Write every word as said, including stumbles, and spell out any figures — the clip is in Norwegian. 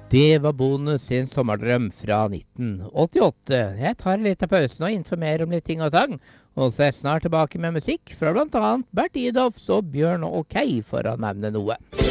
Det var Bonus sin sommerdrøm fra nitten åttiåtte. Jeg tar en liten pause nå og informerer om litt ting og tang. Og så er jeg snart tilbake med musikk fra blant annet Bert Idolfs og Bjørn og Kay, for å nevne noe.